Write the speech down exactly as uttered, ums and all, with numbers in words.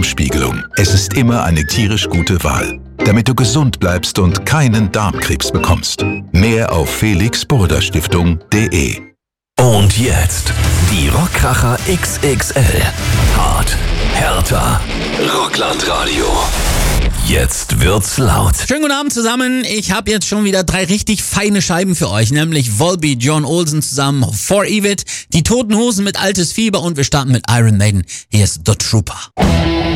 Darmspiegelung. Es ist immer eine tierisch gute Wahl, damit du gesund bleibst und keinen Darmkrebs bekommst. Mehr auf felix burda stiftung punkt de. Und jetzt die Rockkracher X X L. Hart, härter, Rocklandradio. Jetzt wird's laut. Schönen guten Abend zusammen. Ich habe jetzt schon wieder drei richtig feine Scheiben für euch, nämlich Volbeat, John Olsen zusammen, For Evit, die Toten Hosen mit Altes Fieber und wir starten mit Iron Maiden. Hier ist The Trooper.